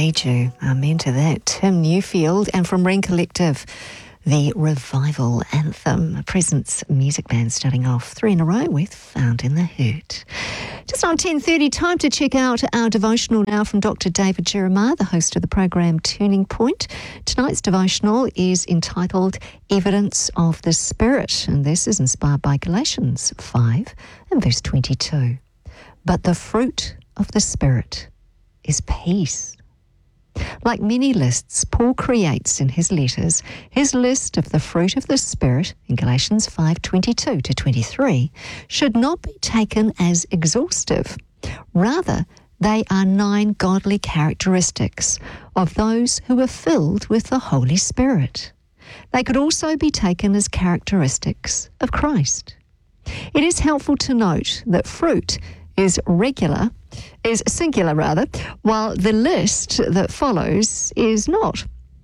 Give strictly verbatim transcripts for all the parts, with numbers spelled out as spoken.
Need You. Amen to that. Tim Newfield, and from Rain Collective, the Revival Anthem. Presence Music Band starting off three in a row with Found in the Hurt. Just on ten thirty, time to check out our devotional now from Doctor David Jeremiah, the host of the program Turning Point. Tonight's devotional is entitled Evidence of the Spirit, and this is inspired by Galatians five and verse twenty-two. But the fruit of the Spirit is peace. Like many lists Paul creates in his letters, his list of the fruit of the Spirit in Galatians five twenty-two to twenty-three should not be taken as exhaustive. Rather, they are nine godly characteristics of those who are filled with the Holy Spirit. They could also be taken as characteristics of Christ. It is helpful to note that fruit is regular, is singular rather, while the list that follows is not.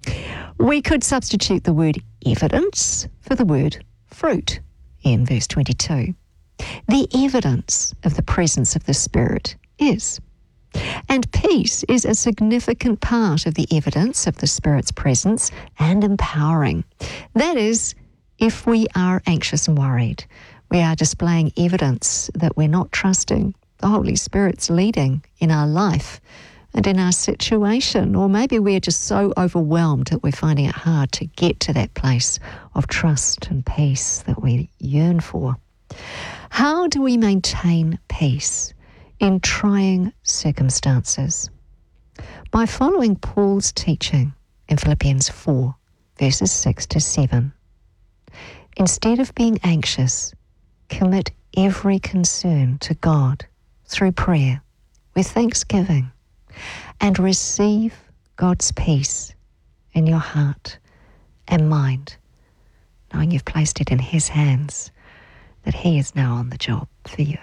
We could substitute the word evidence for the word fruit in verse twenty-two. The evidence of the presence of the Spirit is. And peace is a significant part of the evidence of the Spirit's presence and empowering. That is, if we are anxious and worried, we are displaying evidence that we're not trusting the Holy Spirit's leading in our life and in our situation, or maybe we're just so overwhelmed that we're finding it hard to get to that place of trust and peace that we yearn for. How do we maintain peace in trying circumstances? By following Paul's teaching in Philippians four, verses six to seven. Instead of being anxious, commit every concern to God through prayer with thanksgiving, and receive God's peace in your heart and mind, knowing you've placed it in His hands, that He is now on the job for you.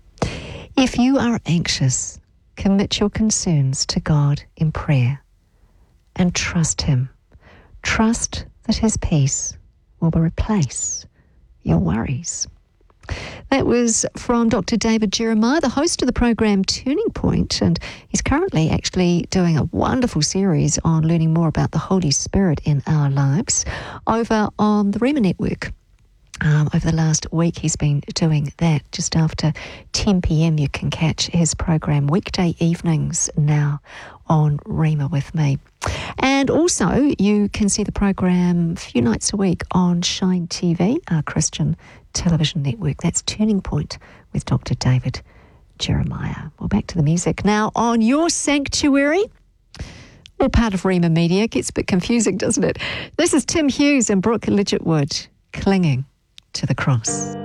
If you are anxious, commit your concerns to God in prayer and trust Him. Trust that His peace will replace your worries. That was from Doctor David Jeremiah, the host of the program Turning Point, and he's currently actually doing a wonderful series on learning more about the Holy Spirit in our lives over on the Rhema Network. Um, over the last week, he's been doing that just after ten p.m. You can catch his program weekday evenings now on Rhema with me. And also, you can see the program a few nights a week on Shine T V, our Christian television network. That's Turning Point with Doctor David Jeremiah. Well, back to the music now on Your Sanctuary. All part of Rhema Media. It gets a bit confusing, doesn't it? This is Tim Hughes and Brooke Lidgettwood, Clinging to the Cross.